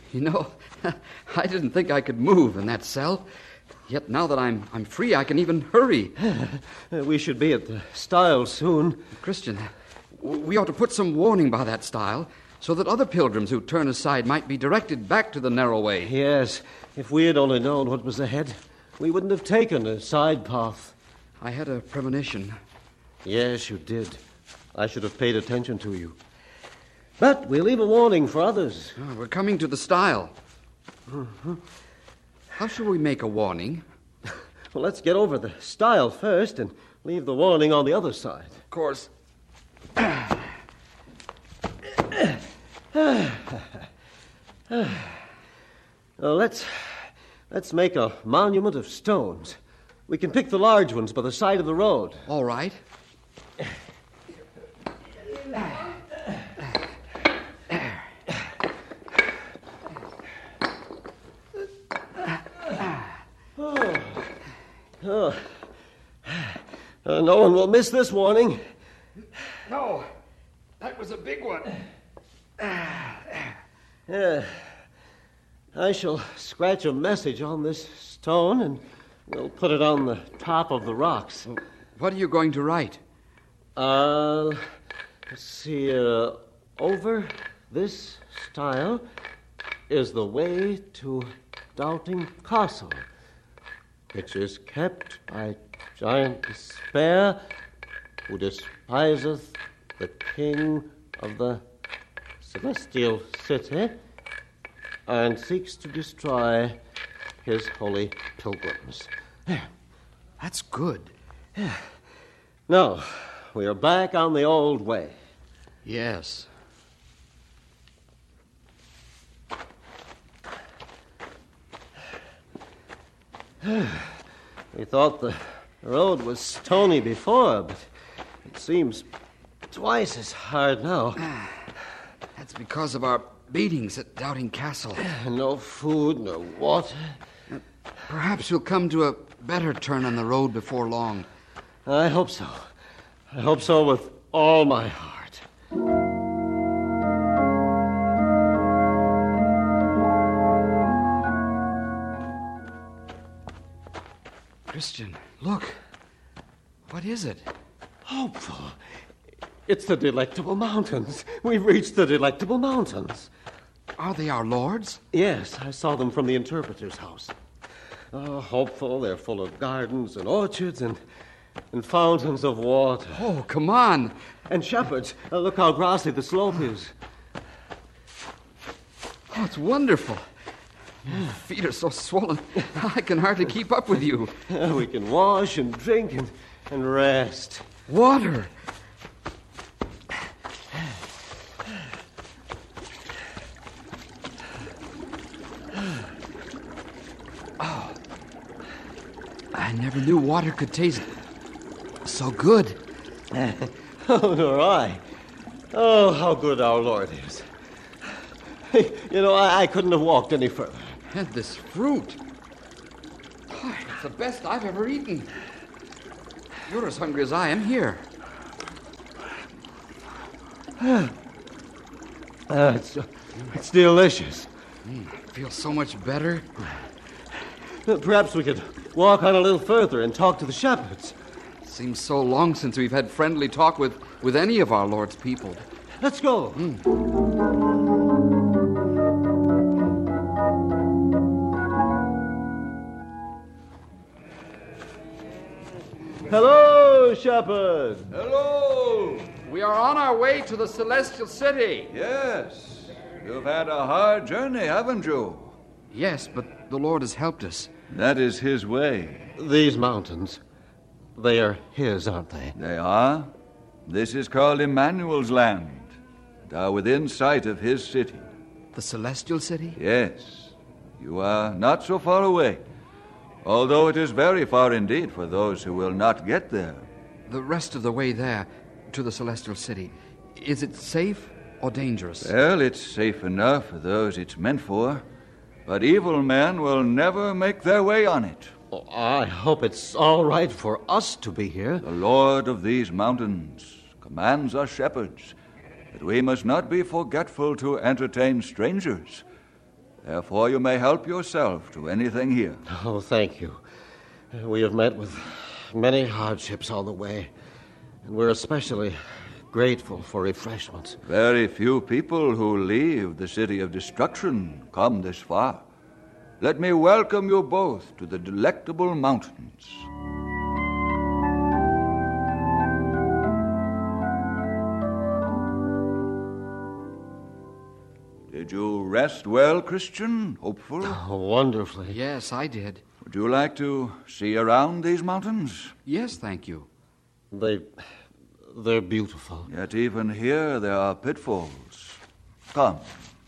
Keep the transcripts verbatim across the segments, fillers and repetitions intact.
You know, I didn't think I could move in that cell. Yet now that I'm I'm free, I can even hurry. We should be at the stile soon. Christian, we ought to put some warning by that stile so that other pilgrims who turn aside might be directed back to the narrow way. Yes, if we had only known what was ahead, we wouldn't have taken a side path. I had a premonition. Yes, you did. I should have paid attention to you. But we'll leave a warning for others. Oh, we're coming to the stile. Mm-hmm. How shall we make a warning? Well, let's get over the stile first and leave the warning on the other side. Of course. Well, let's, let's make a monument of stones. We can pick the large ones by the side of the road. All right. Oh. Uh, no one will miss this warning. No, that was a big one. Yeah. I shall scratch a message on this stone and we'll put it on the top of the rocks. What are you going to write? Uh, let's see. Uh, over this stile is the way to Doubting Castle, which is kept by giant Despair, who despiseth the king of the celestial city and seeks to destroy his holy pilgrims. That's good. Now, we are back on the old way. Yes. We thought the road was stony before, but it seems twice as hard now. That's because of our beatings at Doubting Castle. No food, no water. Perhaps we'll come to a better turn on the road before long. I hope so. I hope so with all my heart. Christian, look. What is it? Hopeful. It's the Delectable Mountains. We've reached the Delectable Mountains. Are they our lords? Yes, I saw them from the interpreter's house. Oh, hopeful. They're full of gardens and orchards and, and fountains of water. Oh, come on. And shepherds. Uh, look how grassy the slope is. Oh, it's wonderful. My feet are so swollen, I can hardly keep up with you. Uh, we can wash and drink and, and rest. Water. Oh, I never knew water could taste so good. Oh, nor I. Oh, how good our Lord is. You know, I, I couldn't have walked any further. And this fruit. Oh, it's the best I've ever eaten. You're as hungry as I am here. Uh, it's, it's delicious. Mm, it feels so much better. Perhaps we could walk on a little further and talk to the shepherds. It seems so long since we've had friendly talk with, with any of our Lord's people. Let's go. Mm. Hello, shepherd. Hello. We are on our way to the Celestial City. Yes. You've had a hard journey, haven't you? Yes, but the Lord has helped us. That is his way. These mountains, they are his, aren't they? They are. This is called Emmanuel's land, and are within sight of his city. The Celestial City? Yes. You are not so far away, although it is very far indeed for those who will not get there. The rest of the way there, to the Celestial City, is it safe or dangerous? Well, it's safe enough for those it's meant for, but evil men will never make their way on it. Oh, I hope it's all right for us to be here. The Lord of these mountains commands us shepherds that we must not be forgetful to entertain strangers. Therefore, you may help yourself to anything here. Oh, thank you. We have met with many hardships on the way, and we're especially grateful for refreshments. Very few people who leave the city of destruction come this far. Let me welcome you both to the Delectable Mountains. Did you rest well, Christian? Hopeful? Oh, wonderfully. Yes, I did. Would you like to see around these mountains? Yes, thank you. They, they're beautiful. Yet even here there are pitfalls. Come.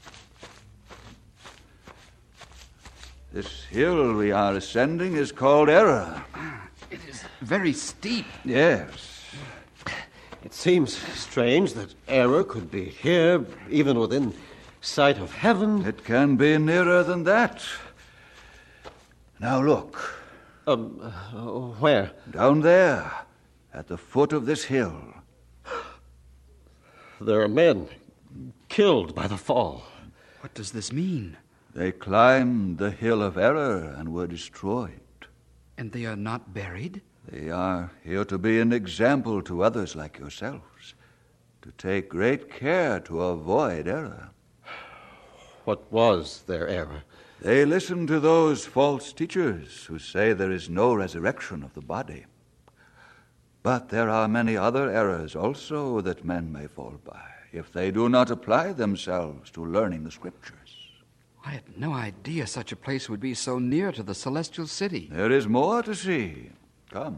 This hill we are ascending is called Error. It is very steep. Yes. It seems strange that error could be here, even within sight of heaven. It can be nearer than that. Now look. Um, uh, where? Down there, at the foot of this hill. There are men killed by the fall. What does this mean? They climbed the hill of Error and were destroyed. And they are not buried? They are here to be an example to others like yourselves, to take great care to avoid error. What was their error? They listen to those false teachers who say there is no resurrection of the body. But there are many other errors also that men may fall by if they do not apply themselves to learning the Scriptures. I had no idea such a place would be so near to the celestial city. There is more to see. Come.